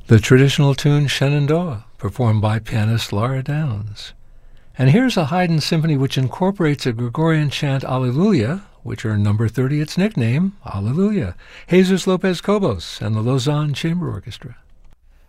The traditional tune Shenandoah, performed by pianist Laura Downs. And here's a Haydn symphony which incorporates a Gregorian chant Alleluia, which earned number 30 its nickname, Alleluia, Jesus Lopez Cobos and the Lausanne Chamber Orchestra.